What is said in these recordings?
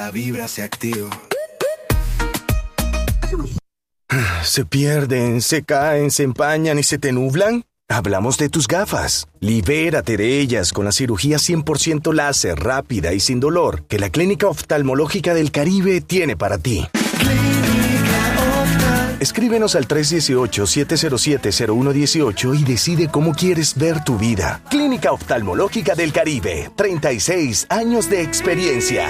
la vibra se activa. ¿Se pierden, se caen, se empañan y se te nublan? Hablamos de tus gafas. Libérate de ellas con la cirugía 100% láser, rápida y sin dolor que la Clínica Oftalmológica del Caribe tiene para ti. Escríbenos al 318-707-0118 y decide cómo quieres ver tu vida. Clínica Oftalmológica del Caribe, 36 años de experiencia.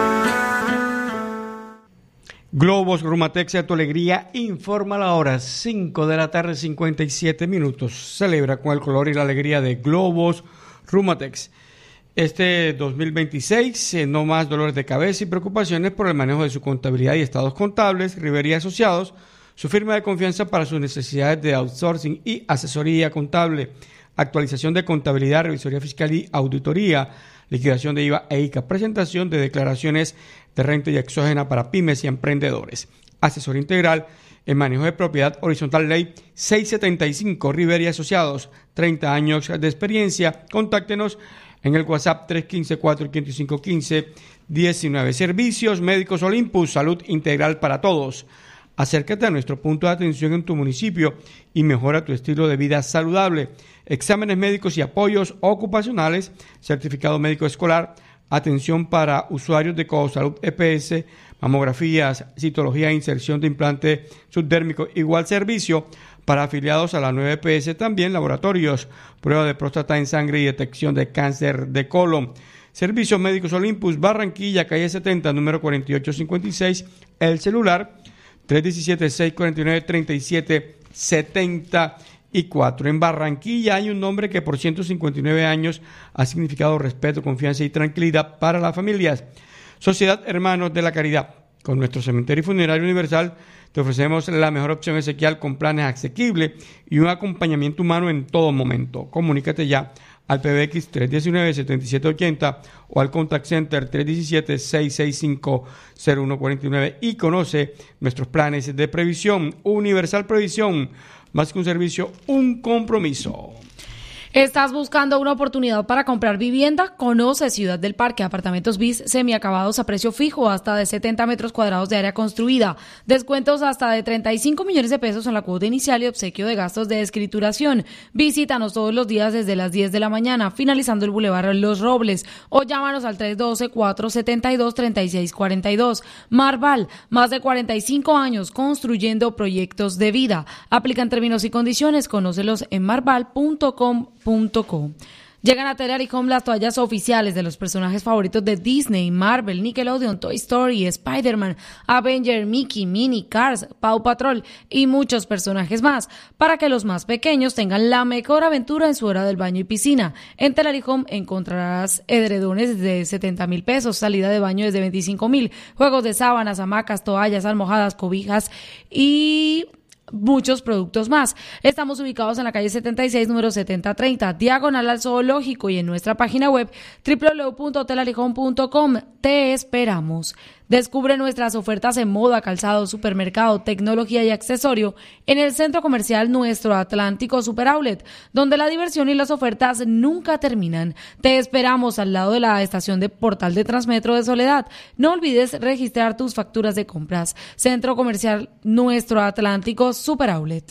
Globos Rumatex a tu alegría informa la hora 5 de la tarde 57 minutos. Celebra con el color y la alegría de Globos Rumatex. Este 2026, no más dolores de cabeza y preocupaciones por el manejo de su contabilidad y estados contables. Rivera y Asociados, su firma de confianza para sus necesidades de outsourcing y asesoría contable, actualización de contabilidad, revisoría fiscal y auditoría, liquidación de IVA e ICA, presentación de declaraciones de renta y exógena para pymes y emprendedores. Asesor integral en manejo de propiedad horizontal ley 675, Rivera y Asociados, 30 años de experiencia. Contáctenos en el WhatsApp 315-455-1519. Servicios Médicos Olympus, salud integral para todos. Acércate a nuestro punto de atención en tu municipio y mejora tu estilo de vida saludable. Exámenes médicos y apoyos ocupacionales, certificado médico escolar, atención para usuarios de CoSalud EPS, mamografías, citología e inserción de implante subdérmico. Igual servicio para afiliados a la 9 EPS, también laboratorios, prueba de próstata en sangre y detección de cáncer de colon. Servicios Médicos Olympus, Barranquilla, calle 70, número 4856, el celular 317-649-3774. En Barranquilla hay un nombre que por 159 años ha significado respeto, confianza y tranquilidad para las familias. Sociedad Hermanos de la Caridad. Con nuestro cementerio funerario universal te ofrecemos la mejor opción esequial con planes asequibles y un acompañamiento humano en todo momento. Comunícate ya al PBX 319-7780 o al Contact Center 317-665-0149 y conoce nuestros planes de previsión. Universal Previsión, más que un servicio, un compromiso. ¿Estás buscando una oportunidad para comprar vivienda? Conoce Ciudad del Parque, apartamentos bis semiacabados a precio fijo, hasta de 70 metros cuadrados de área construida. Descuentos hasta de 35 millones de pesos en la cuota inicial y obsequio de gastos de escrituración. Visítanos todos los días desde las 10 de la mañana, finalizando el Boulevard Los Robles, o llámanos al 312-472-3642. Marval, más de 45 años construyendo proyectos de vida. Aplican términos y condiciones, conócelos en marval.com.co. Llegan a Telaria Home las toallas oficiales de los personajes favoritos de Disney, Marvel, Nickelodeon, Toy Story, Spider-Man, Avenger, Mickey, Minnie, Cars, Paw Patrol y muchos personajes más, para que los más pequeños tengan la mejor aventura en su hora del baño y piscina. En Telaria Home encontrarás edredones de 70,000 pesos, salida de baño desde 25,000, juegos de sábanas, hamacas, toallas, almohadas, cobijas y muchos productos más. Estamos ubicados en la calle 76, número 7030, diagonal al Zoológico, y en nuestra página web www.telarijón.com. Te esperamos. Descubre nuestras ofertas en moda, calzado, supermercado, tecnología y accesorio en el centro comercial Nuestro Atlántico Super Outlet, donde la diversión y las ofertas nunca terminan. Te esperamos al lado de la estación de Portal de Transmetro de Soledad. No olvides registrar tus facturas de compras. Centro comercial Nuestro Atlántico Super Outlet.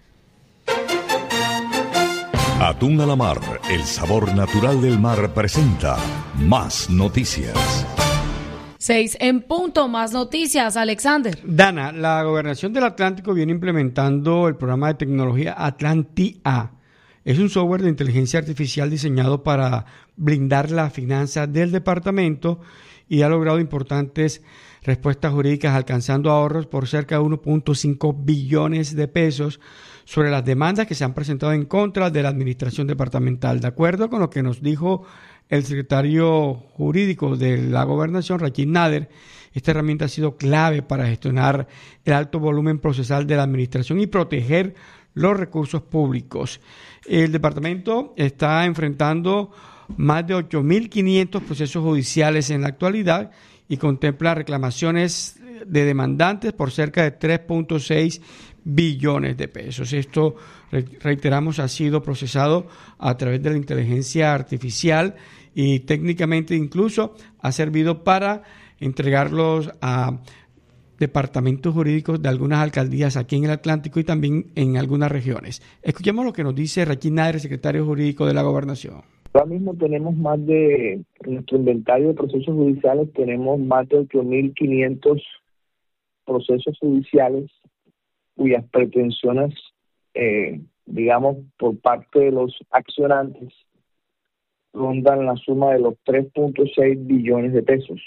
Atún a la Mar, el sabor natural del mar, presenta Más Noticias. 6 en punto, más noticias, Alexander. Dana, la Gobernación del Atlántico viene implementando el programa de tecnología Atlantia. Es un software de inteligencia artificial diseñado para blindar la finanza del departamento y ha logrado importantes respuestas jurídicas, alcanzando ahorros por cerca de 1.5 billones de pesos sobre las demandas que se han presentado en contra de la administración departamental. De acuerdo con lo que nos dijo el secretario jurídico de la gobernación, Rachid Nader, esta herramienta ha sido clave para gestionar el alto volumen procesal de la administración y proteger los recursos públicos. El departamento está enfrentando más de 8.500 procesos judiciales en la actualidad y contempla reclamaciones de demandantes por cerca de 3.6 billones de pesos. Esto, reiteramos, ha sido procesado a través de la inteligencia artificial y técnicamente incluso ha servido para entregarlos a departamentos jurídicos de algunas alcaldías aquí en el Atlántico y también en algunas regiones. Escuchemos lo que nos dice Rachid Nader, secretario jurídico de la Gobernación. Ahora mismo tenemos en nuestro inventario de procesos judiciales, tenemos más de 8.500 procesos judiciales cuyas pretensiones, por parte de los accionantes, rondan la suma de los 3.6 billones de pesos.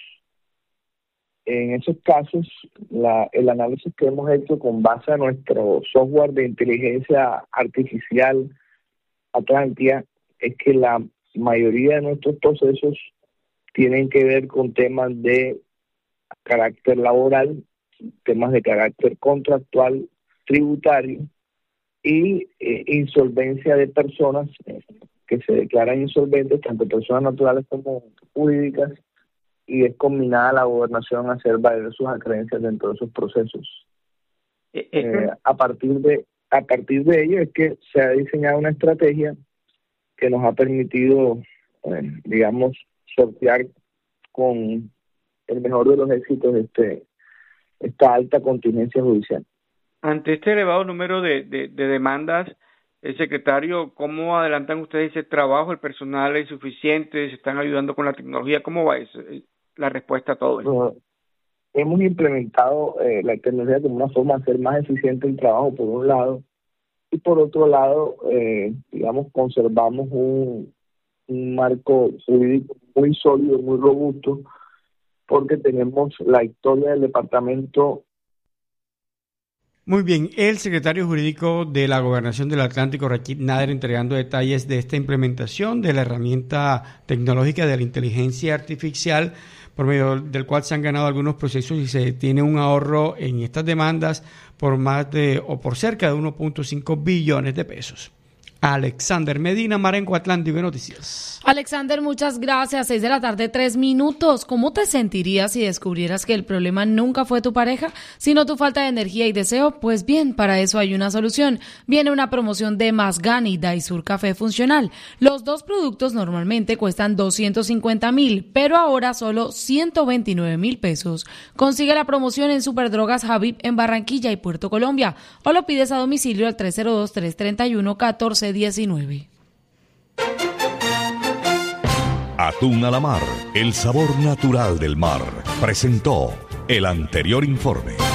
En esos casos, el análisis que hemos hecho con base a nuestro software de inteligencia artificial Atlantia es que la mayoría de nuestros procesos tienen que ver con temas de carácter laboral, temas de carácter contractual, tributario y insolvencia de personas que se declaran insolventes, tanto personas naturales como jurídicas, y es combinada la gobernación a hacer valer sus acreencias dentro de esos procesos. A partir de ello es que se ha diseñado una estrategia que nos ha permitido, sortear con el mejor de los éxitos esta alta contingencia judicial. Ante este elevado número de demandas, secretario, ¿cómo adelantan ustedes ese trabajo? ¿El personal es suficiente? ¿Se están ayudando con la tecnología? ¿Cómo va eso? La respuesta a todo eso. Hemos implementado la tecnología como una forma de hacer más eficiente el trabajo, por un lado, y por otro lado, conservamos un marco jurídico muy sólido, muy robusto, porque tenemos la historia del departamento. Muy bien, el secretario jurídico de la Gobernación del Atlántico, Rachid Nader, entregando detalles de esta implementación de la herramienta tecnológica de la inteligencia artificial, por medio del cual se han ganado algunos procesos y se tiene un ahorro en estas demandas por por cerca de 1.5 billones de pesos. Alexander Medina, Marenco Atlántico de Noticias. Alexander, muchas gracias. 6:03 p.m. ¿Cómo te sentirías si descubrieras que el problema nunca fue tu pareja, sino tu falta de energía y deseo? Pues bien, para eso hay una solución. Viene una promoción de Masgani Daisur Café Funcional. Los dos productos normalmente cuestan 250,000, pero ahora solo 129,000 pesos. Consigue la promoción en Superdrogas Habib en Barranquilla y Puerto Colombia, o lo pides a domicilio al 302-331-1419. Atún a la mar, el sabor natural del mar, presentó el anterior informe.